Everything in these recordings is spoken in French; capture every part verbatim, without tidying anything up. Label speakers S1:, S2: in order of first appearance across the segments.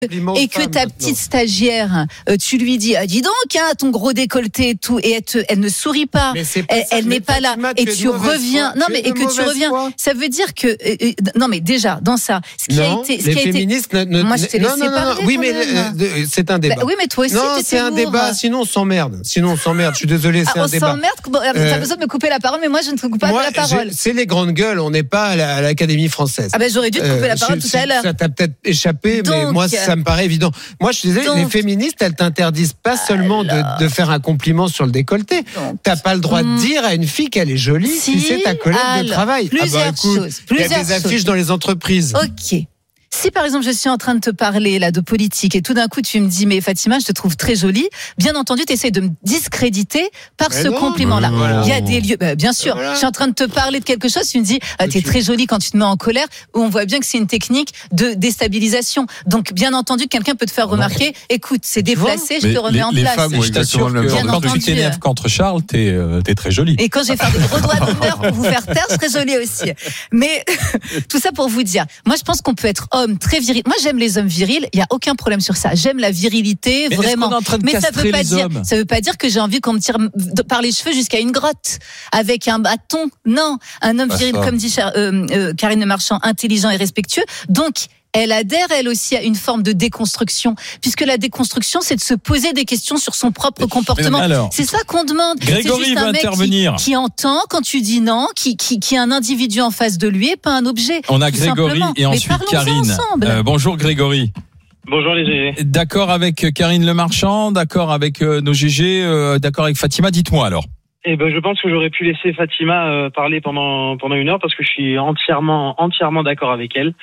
S1: et que ta petite stagiaire, euh, tu lui dis, ah, dis donc, hein, ton gros décolleté et tout, et elle, te, elle ne sourit pas, elle, ça, elle n'est pas là, et tu reviens, non mais et que tu reviens, foi. Ça veut dire que, euh, non mais déjà dans ça, ce qui
S2: non,
S1: a été, ce
S2: les
S1: qui a
S2: féministes,
S1: été,
S2: ne,
S1: moi je t'ai laissé
S2: non, non,
S1: parler.
S2: Non, oui mais euh, c'est un débat.
S1: Bah, oui mais toi aussi.
S2: Non, c'est un
S1: lourd.
S2: débat. Sinon on s'emmerde. Sinon on s'emmerde. Je suis désolé, c'est
S1: ah,
S2: un débat.
S1: On s'emmerde. Bon, t'as euh, besoin de me couper la parole, mais moi je ne te coupe pas
S2: moi,
S1: la parole.
S2: C'est les grandes gueules. On n'est pas à, la, à l'Académie française.
S1: Ah ben j'aurais dû te couper euh, la parole je, tout à l'heure.
S2: Ça t'a peut-être échappé,
S1: donc,
S2: mais moi ça me paraît évident. Moi je suis désolé, les féministes elles t'interdisent pas seulement de, de faire un compliment sur le décolleté. Donc, t'as pas le droit de dire à une fille qu'elle est jolie si, si c'est ta collègue alors, de travail.
S1: Plusieurs
S2: ah bah, écoute,
S1: choses. Plusieurs
S2: il y a des affiches
S1: choses.
S2: dans les entreprises.
S1: Ok. Si par exemple je suis en train de te parler là de politique et tout d'un coup tu me dis mais Fatima je te trouve très jolie, bien entendu tu essaies de me discréditer par mais ce non, compliment-là. Voilà. Il y a des lieux, bah, bien sûr, voilà. Je suis en train de te parler de quelque chose, tu me dis ah, t'es très jolie quand tu te mets en colère, où on voit bien que c'est une technique de déstabilisation. Donc bien entendu quelqu'un peut te faire remarquer, écoute c'est déplacé, je te remets
S3: les,
S1: en
S3: les
S1: place.
S3: Femmes, oui, je t'assure que quand entendu. Tu t'énerves contre Charles, t'es, euh, t'es très jolie.
S1: Et quand je vais faire des gros doigts d'honneur pour vous faire taire, je serai jolie aussi. Mais tout ça pour vous dire, moi je pense qu'on peut être homme très viril. Moi j'aime les hommes virils, il y a aucun problème sur ça. J'aime la virilité
S3: mais
S1: vraiment.
S3: Mais ça
S1: veut pas dire
S3: hommes
S1: ça veut pas dire que j'ai envie qu'on me tire par les cheveux jusqu'à une grotte avec un bâton. Non, un homme
S3: pas
S1: viril
S3: ça.
S1: comme dit euh, euh, Karine Le Marchand, intelligent et respectueux. Donc elle adhère, elle aussi, à une forme de déconstruction, puisque la déconstruction, c'est de se poser des questions sur son propre comportement.
S3: Alors,
S1: c'est ça qu'on demande.
S3: Grégory
S1: c'est juste
S3: va
S1: un mec
S3: intervenir.
S1: Qui, qui entend quand tu dis non, qui, qui, qui a un individu en face de lui et pas un objet.
S3: On a Grégory
S1: simplement.
S3: et ensuite Karine. Euh, bonjour Grégory.
S4: Bonjour les G G.
S3: D'accord avec Karine Le Marchand, d'accord avec euh, nos G G, euh, d'accord avec Fatima. Dites-moi alors.
S4: Eh ben, je pense que j'aurais pu laisser Fatima euh, parler pendant pendant une heure parce que je suis entièrement entièrement d'accord avec elle.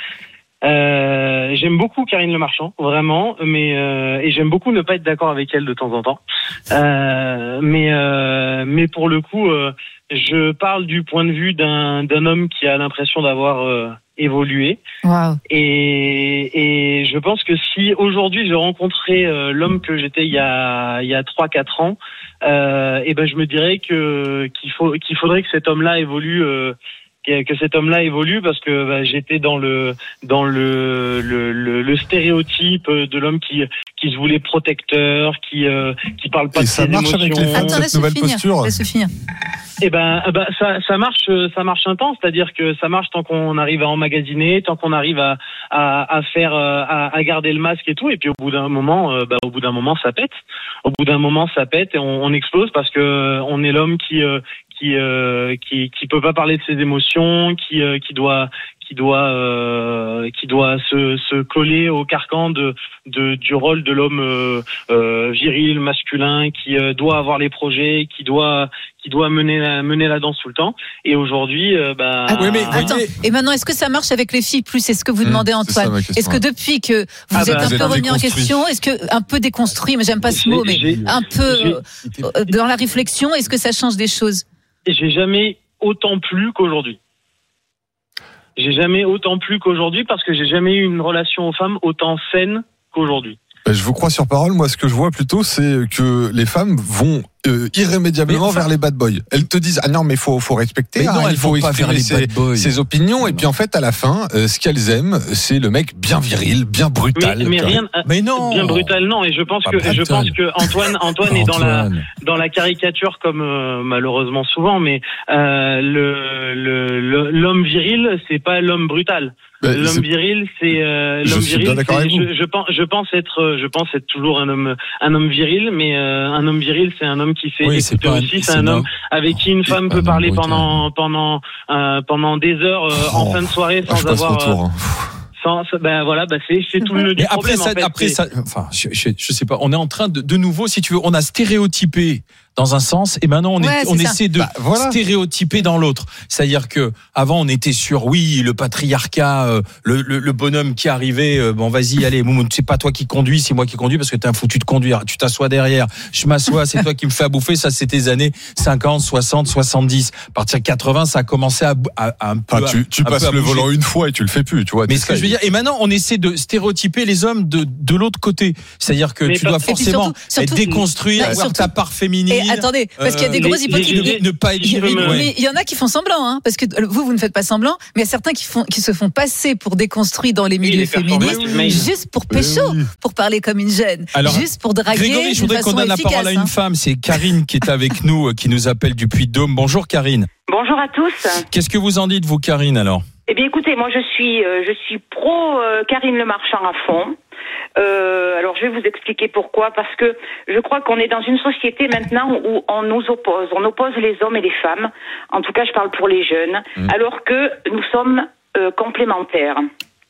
S4: Euh, j'aime beaucoup Karine Le Marchand, vraiment, mais euh, et j'aime beaucoup ne pas être d'accord avec elle de temps en temps. Euh, mais euh, mais pour le coup, euh, je parle du point de vue d'un d'un homme qui a l'impression d'avoir euh, évolué.
S1: Wow.
S4: Et et je pense que si aujourd'hui je rencontrais euh, l'homme que j'étais il y a il y a trois quatre ans, euh, et ben je me dirais que qu'il faut qu'il faudrait que cet homme-là évolue. Euh, que cet homme-là évolue parce que bah, j'étais dans le dans le le, le le stéréotype de l'homme qui qui se voulait protecteur, qui euh, qui parle pas
S3: et
S4: de
S3: ça
S4: ses
S3: marche
S4: émotions.
S3: Avec les femmes,
S1: Attends,
S3: cette nouvelle
S1: finir,
S3: posture.
S1: laisse finir.
S4: Eh ben, ben ça ça marche ça marche un temps, c'est-à-dire que ça marche tant qu'on arrive à emmagasiner, tant qu'on arrive à à, à faire à, à garder le masque et tout, et puis au bout d'un moment euh, bah, au bout d'un moment ça pète. Au bout d'un moment ça pète et on, on explose parce que on est l'homme qui euh, qui euh, qui qui peut pas parler de ses émotions, qui euh, qui doit qui doit euh, qui doit se se coller au carcan de de du rôle de l'homme euh, euh, viril, masculin, qui euh, doit avoir les projets, qui doit qui doit mener la, mener la danse tout le temps. Et aujourd'hui, euh, bah.
S1: Attends, oui, mais attends. Et maintenant, est-ce que ça marche avec les filles plus? C'est ce que vous demandez, mmh, Antoine. Est-ce que depuis que vous ah êtes bah, un peu remis en question, est-ce que un peu déconstruit, mais j'aime pas ce mot, mais un peu euh, dans la réflexion, est-ce que ça change des choses?
S4: J'ai jamais autant plu qu'aujourd'hui. J'ai jamais autant plu qu'aujourd'hui parce que j'ai jamais eu une relation aux femmes autant saine qu'aujourd'hui.
S5: Je vous crois sur parole. Moi, ce que je vois plutôt, c'est que les femmes vont euh, irrémédiablement enfin, vers les bad boys. Elles te disent ah non mais faut faut respecter,
S3: non,
S5: ah, il faut exprimer ses, ses opinions. Et puis en fait à la fin, euh, ce qu'elles aiment, c'est le mec bien viril, bien brutal.
S4: Mais, mais rien.
S3: Mais non.
S4: Bien brutal non. Et je pense
S3: pas
S4: que
S3: brutal.
S4: je pense que Antoine Antoine est dans la dans la caricature comme euh, malheureusement souvent. Mais euh, le, le, le l'homme viril, c'est pas l'homme brutal. Ben, l'homme c'est... viril, c'est euh, l'homme
S5: je
S4: viril. C'est, je, je pense, je pense être, je pense être toujours un homme, un homme viril, mais euh, un homme viril, c'est un homme qui sait
S3: oui,
S4: écouter
S3: pas,
S4: aussi. C'est,
S3: c'est
S4: un
S3: non.
S4: homme avec qui une femme peut parler pendant, pendant, euh, pendant des heures euh,
S5: oh,
S4: en fin de soirée sans
S5: ah,
S4: avoir.
S5: Tour, hein.
S4: Sans, ben voilà, ben c'est, c'est tout le.
S3: Mais après
S4: problème,
S3: ça,
S4: en fait,
S3: après
S4: c'est...
S3: ça, enfin, je, je, je sais pas. On est en train de, de nouveau, si tu veux, on a stéréotypé dans un sens et maintenant on,
S1: ouais,
S3: est, on essaie de
S5: bah, voilà.
S3: stéréotyper dans l'autre. C'est-à-dire que avant on était sur oui le patriarcat, euh, le, le, le bonhomme qui arrivait, euh, bon vas-y allez, Moumoun, c'est pas toi qui conduis, c'est moi qui conduis parce que t'es un foutu de conduire. Tu t'assois derrière, je m'assois, c'est toi qui me fais à bouffer. Ça c'était les années cinquante, soixante, soixante-dix. À partir de quatre-vingts, ça a commencé à, à, à un peu.
S5: Enfin, tu tu
S3: un
S5: passes
S3: peu
S5: le volant une fois et tu le fais plus, tu vois.
S3: Mais ce que je veux dire, et maintenant on essaie de stéréotyper les hommes de de l'autre côté. C'est-à-dire que
S4: mais
S3: tu dois forcément
S1: surtout, surtout,
S3: être déconstruit,
S1: bah,
S3: avoir
S1: surtout,
S3: ta part féminine. Karine.
S1: Attendez, parce qu'il y a des
S3: euh,
S1: grosses hypocrisies.
S3: Ne, ne pas être
S1: Mais
S3: ouais.
S1: il y en a qui font semblant, hein, parce que vous, vous ne faites pas semblant, mais il y a certains qui font, qui se font passer pour déconstruits dans les milieux oui, féministes, oui. juste pour pécho, oui. pour parler comme une jeune, Alors, juste pour draguer.
S3: Grégory, je voudrais qu'on donne la parole à une
S1: hein.
S3: femme. C'est Karine qui est avec nous, qui nous appelle du Puy-de-Dôme. Bonjour Karine.
S6: Bonjour à tous.
S3: Qu'est-ce que vous en dites, vous, Karine, alors?
S6: Eh bien, écoutez, moi, je suis, euh, je suis pro euh, Karine Le Marchand à fond. Euh, alors, je vais vous expliquer pourquoi. Parce que je crois qu'on est dans une société maintenant où on nous oppose. On oppose les hommes et les femmes. En tout cas, je parle pour les jeunes. Mmh. Alors que nous sommes euh, complémentaires.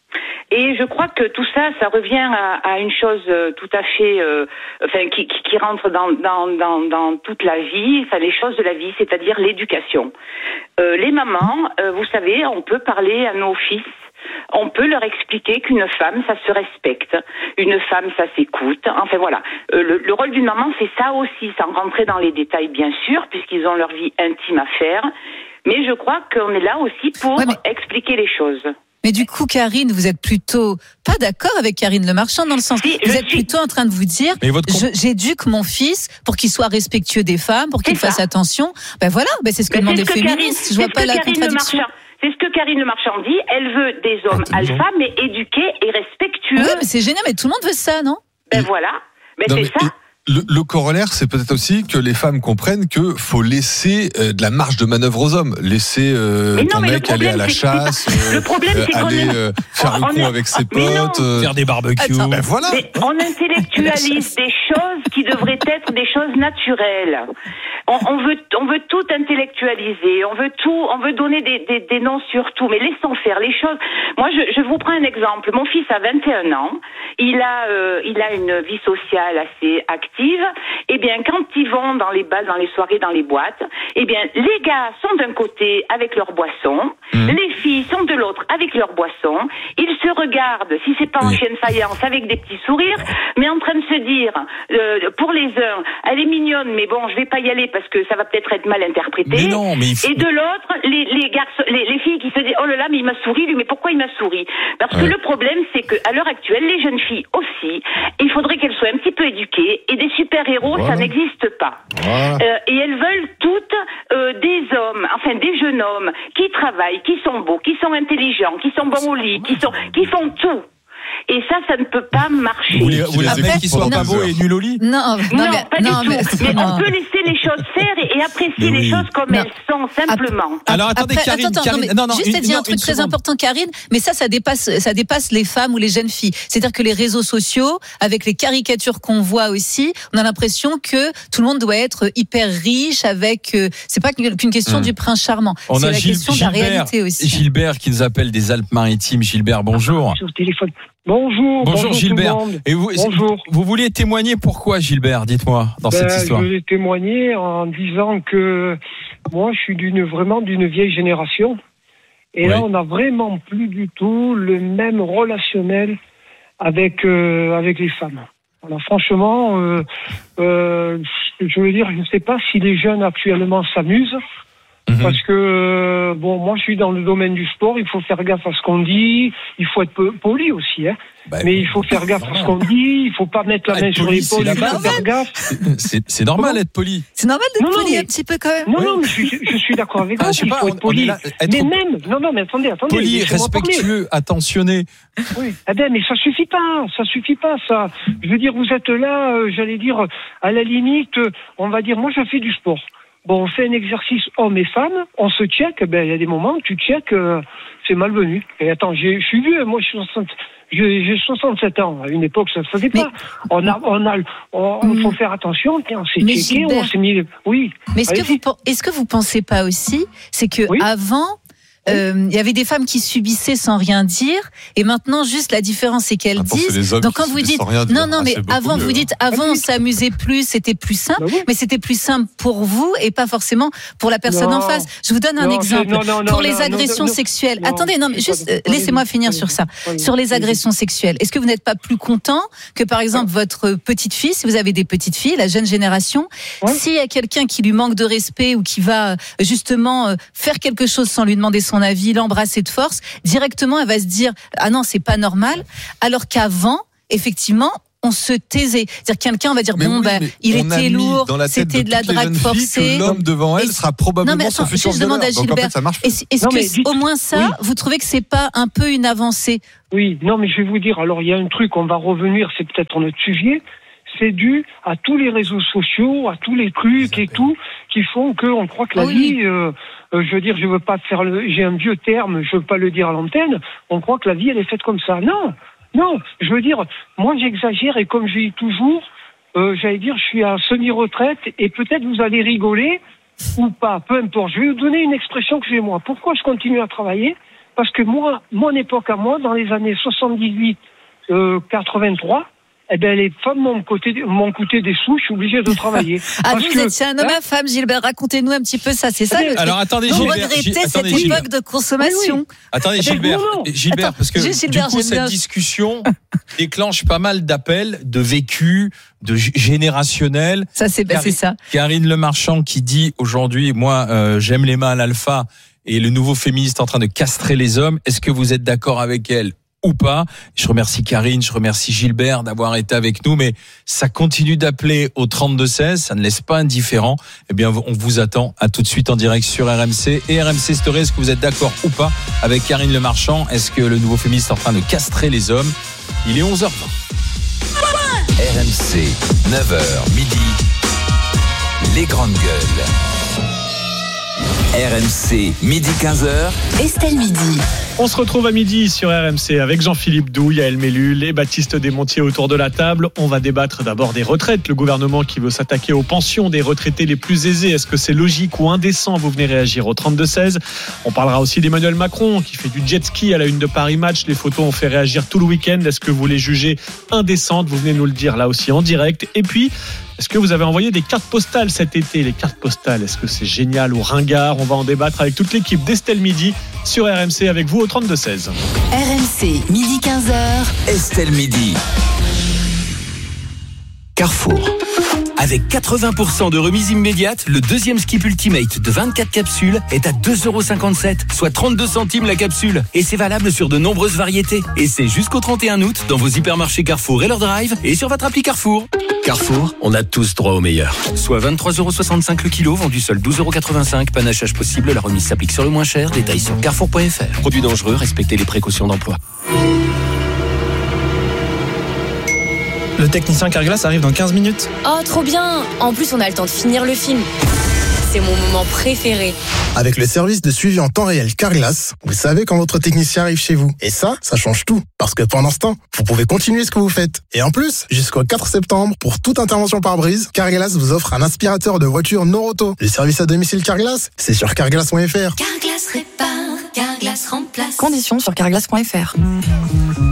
S6: Et je crois que tout ça, ça revient à, à une chose tout à fait, euh, enfin, qui, qui, qui rentre dans, dans, dans, dans toute la vie, enfin, les choses de la vie, c'est-à-dire l'éducation. Euh, les mamans, euh, vous savez, on peut parler à nos fils. On peut leur expliquer qu'une femme, ça se respecte. Une femme, ça s'écoute. Enfin, voilà. Euh, le, le rôle d'une maman, c'est ça aussi, sans rentrer dans les détails, bien sûr, puisqu'ils ont leur vie intime à faire. Mais je crois qu'on est là aussi pour ouais, mais... expliquer les choses.
S1: Mais du coup, Karine, vous êtes plutôt pas d'accord avec Karine Le Marchand dans le sens si, vous êtes suis... plutôt en train de vous dire votre... je, j'éduque mon fils pour qu'il soit respectueux des femmes, pour qu'il c'est fasse ça. attention. Ben voilà, ben c'est ce que demandent les féministes. Je vois pas la Karine contradiction.
S6: C'est ce que Karine Le Marchand dit. Elle veut des hommes ah, alpha, mais éduqués et respectueux.
S1: Oui, mais c'est génial. Mais tout le monde veut ça, non?
S6: Ben et... voilà. Ben non, c'est
S5: mais...
S6: ça.
S5: Le, le corollaire, c'est peut-être aussi que les femmes comprennent que faut laisser euh, de la marge de manœuvre aux hommes, laisser euh, ton mec problème, aller à la chasse, euh,
S6: le problème, c'est euh,
S5: aller
S6: qu'on
S5: euh, faire on, le con avec ses potes, euh,
S3: faire des barbecues.
S5: Ben voilà.
S6: Mais on intellectualise des choses qui devraient être des choses naturelles. On, on veut, on veut tout intellectualiser, on veut tout, on veut donner des, des, des noms sur tout, mais laissons faire les choses. Moi, je, je vous prends un exemple. Mon fils a vingt et un ans, il a, euh, il a une vie sociale assez active. Eh bien, quand ils vont dans les bals, dans les soirées, dans les boîtes, eh bien, les gars sont d'un côté avec leur boisson, mmh. les filles sont de l'autre avec leur boisson. Ils se regardent, si c'est pas en chien de faïence, avec des petits sourires, mais en train de se dire, euh, pour les uns, elle est mignonne, mais bon, je vais pas y aller parce que ça va peut-être être mal interprété.
S3: Mais non, mais il faut...
S6: Et de l'autre, les, les garçons, les, les filles qui se disent, oh là là, mais il m'a souri, lui, mais pourquoi il m'a souri? Parce ouais. que le problème, c'est que à l'heure actuelle, les jeunes filles aussi, il faudrait qu'elles soient un petit peu éduquées et des super-héros, voilà. ça n'existe pas. Voilà. Euh, et elles veulent toutes euh, des hommes, enfin des jeunes hommes qui travaillent, qui sont beaux, qui sont intelligents, qui sont bons au lit, qui sont, qui font tout. Et ça, ça ne peut pas marcher.
S3: Vous voulez, vous voulez Après, qu'ils soient pas beaux et nuls au lit?
S1: Non,
S6: non,
S1: non mais,
S6: pas
S1: non,
S6: du
S1: mais,
S6: tout. Mais, mais on peut laisser les choses faire et, et apprécier mais les oui. choses comme non. elles sont, simplement.
S3: Après, Alors attendez,
S1: Après,
S3: Karine,
S1: attends,
S3: Karine,
S1: non,
S3: non, non,
S1: juste
S3: une,
S1: dit
S3: non,
S1: un truc très
S3: seconde.
S1: important, Karine, mais ça, ça dépasse, ça dépasse les femmes ou les jeunes filles. C'est-à-dire que les réseaux sociaux, avec les caricatures qu'on voit aussi, on a l'impression que tout le monde doit être hyper riche avec, euh, c'est pas qu'une question hum. du prince charmant.
S3: On
S1: c'est
S3: a
S1: la
S3: Gilles,
S1: question
S3: Gilbert,
S1: de la réalité aussi.
S3: Gilbert qui nous appelle des Alpes-Maritimes. Gilbert, bonjour.
S7: Sur le téléphone. Bonjour.
S3: Bonjour, bonjour Gilbert.
S7: Et
S3: vous,
S7: bonjour.
S3: Vous vouliez témoigner pourquoi, Gilbert? Dites-moi dans ben, cette histoire.
S7: Je voulais témoigner en disant que moi, je suis d'une vraiment d'une vieille génération. Et oui. là, on n'a vraiment plus du tout le même relationnel avec euh, avec les femmes. Alors franchement, euh, euh, je veux dire, je ne sais pas si les jeunes actuellement s'amusent. Mmh. Parce que, bon, moi je suis dans le domaine du sport, il faut faire gaffe à ce qu'on dit, il faut être poli aussi, hein. Bah, mais il faut faire gaffe à ce qu'on dit, il faut pas mettre la ah, main sur l'épaule, il faut faire gaffe.
S3: C'est, c'est normal d'être poli.
S1: C'est normal d'être
S6: non,
S1: poli
S6: mais,
S1: un petit peu quand même.
S7: Non, oui. non, mais je, suis, je suis d'accord avec vous, ah, il faut être poli. Là, être mais même, non, non, mais attendez, attendez.
S3: Poli, respectueux, attentionné.
S7: Oui, eh ben, mais ça suffit pas, ça suffit pas, ça. Je veux dire, vous êtes là, euh, j'allais dire, à la limite, on va dire, moi je fais du sport. Bon, on fait un exercice hommes et femmes, on se check, ben il y a des moments où tu check, euh, c'est malvenu. Et attends, j'ai, je suis vieux, moi je suis soixante, j'ai, j'ai soixante-sept ans. À une époque, ça se faisait pas. Mais... On a, on a, on, mmh. faut faire attention. On s'est mais checké, Gilbert... on s'est mis, oui.
S1: Mais est-ce que vous, est-ce que vous pensez pas aussi, c'est que oui. avant. Il euh, y avait des femmes qui subissaient sans rien dire, et maintenant juste la différence c'est qu'elles Attends, disent. Donc quand vous dites non non ah, mais avant mieux, vous dites avant on s'amusait plus, c'était plus simple, bah oui. mais c'était plus simple pour vous et pas forcément pour la personne non. en face. Je vous donne un non, exemple non, non, pour non, les non, agressions non, sexuelles. Non, Attendez non mais juste euh, laissez-moi finir sur ça. Sur les agressions sexuelles. Est-ce que vous n'êtes pas plus content que par exemple votre petite fille, si vous avez des petites filles, la jeune génération, ouais. s'il y a quelqu'un qui lui manque de respect ou qui va justement faire quelque chose sans lui demander son avis, l'embrasser de force, directement elle va se dire ah non c'est pas normal, alors qu'avant effectivement on se taisait. C'est-à-dire quelqu'un va dire
S5: mais
S1: bon
S5: oui,
S1: bah il était lourd,
S5: c'était
S1: de, de la drague forcée.
S5: Que l'homme devant elle sera probablement
S1: non, mais attends,
S5: son futur
S1: je demande à Gilbert.
S5: Donc, en fait, ça marche.
S1: Est-ce, est-ce
S7: non,
S1: que
S7: dites,
S1: au moins ça, oui. vous trouvez que c'est pas un peu une avancée?
S7: Oui, non, mais je vais vous dire. Alors il y a un truc, on va revenir, c'est peut-être notre sujet. C'est dû à tous les réseaux sociaux, à tous les trucs et tout, qui font qu'on croit que la oui. vie, euh, euh, je veux dire, je veux pas faire le, j'ai un vieux terme, je veux pas le dire à l'antenne, on croit que la vie, elle est faite comme ça. Non, non, je veux dire, moi j'exagère et comme je dis toujours, euh, j'allais dire, je suis à semi-retraite et peut-être vous allez rigoler ou pas, peu importe. Je vais vous donner une expression que j'ai moi. Pourquoi je continue à travailler? Parce que moi, mon époque à moi, dans les années soixante-dix-huit, euh, quatre-vingt-trois, eh ben, les femmes m'ont coûté, m'ont coûté des sous, je suis obligé de travailler.
S1: ah,
S7: parce
S1: vous
S7: que,
S1: étiez un homme à femme, Gilbert, racontez-nous un petit peu ça, c'est ça le truc.
S3: Alors attendez,
S1: vous
S3: Gilbert.
S1: regrettez
S3: G-
S1: cette
S3: attendez,
S1: époque
S3: Gilbert.
S1: de consommation.
S3: Oui, oui. Attendez, Gilbert,
S7: non, non.
S3: Gilbert,
S1: Attends,
S3: parce que
S1: Gilbert,
S3: du coup,
S1: Gilbert.
S3: cette discussion déclenche pas mal d'appels, de vécus, de g- générationnels.
S1: Ça, c'est, bah,
S3: Car-
S1: c'est ça.
S3: Karine Le Marchand qui dit aujourd'hui, moi, euh, j'aime les mâles alpha et le nouveau féministe en train de castrer les hommes. Est-ce que vous êtes d'accord avec elle ou pas? Je remercie Karine, je remercie Gilbert d'avoir été avec nous, mais ça continue d'appeler au trente-deux seize, ça ne laisse pas indifférent. Eh bien, on vous attend. À tout de suite en direct sur R M C et R M C Story. Est-ce que vous êtes d'accord ou pas avec Karine Le Marchand? Est-ce que le nouveau féministe est en train de castrer les hommes? Il est onze heures vingt.
S8: R M C, neuf heures midi, les grandes gueules. R M C, midi quinze heures.
S9: Estelle Midi.
S10: On se retrouve à midi sur R M C avec Jean-Philippe Doux, Yael Mellul et Baptiste Desmontiers autour de la table. On va débattre d'abord des retraites. Le gouvernement qui veut s'attaquer aux pensions des retraités les plus aisés. Est-ce que c'est logique ou indécent? Vous venez réagir au trente-deux seize. On parlera aussi d'Emmanuel Macron qui fait du jet ski à la une de Paris Match. Les photos ont fait réagir tout le week-end. Est-ce que vous les jugez indécentes? Vous venez nous le dire là aussi en direct. Et puis, est-ce que vous avez envoyé des cartes postales cet été? Les cartes postales, est-ce que c'est génial ou ringard? On va en débattre avec toute l'équipe d'Estelle Midi sur R M C avec vous au trente-deux seize.
S9: R M C, midi quinze heures.
S8: Estelle Midi. Carrefour. Avec quatre-vingts pour cent de remise immédiate, le deuxième Skip Ultimate de vingt-quatre capsules est à deux euros cinquante-sept, soit trente-deux centimes la capsule. Et c'est valable sur de nombreuses variétés. Et c'est jusqu'au trente et un août dans vos hypermarchés Carrefour et leur drive et sur votre appli Carrefour. Carrefour, on a tous droit au meilleur. Soit vingt-trois euros soixante-cinq le kilo, vendu seul douze euros quatre-vingt-cinq. Panachage possible, la remise s'applique sur le moins cher. Détails sur carrefour point f r. Produits dangereux, respectez les précautions d'emploi.
S11: Le technicien Carglass arrive dans quinze minutes.
S12: Oh, trop bien! En plus, on a le temps de finir le film. C'est mon moment préféré.
S13: Avec le service de suivi en temps réel Carglass, vous savez quand votre technicien arrive chez vous. Et ça, ça change tout. Parce que pendant ce temps, vous pouvez continuer ce que vous faites. Et en plus, jusqu'au quatre septembre, pour toute intervention par brise, Carglass vous offre un aspirateur de voiture Noroto. Le service à domicile Carglass, c'est sur carglass point f r.
S9: Carglass répare, Carglass remplace. Conditions sur carglass point f r.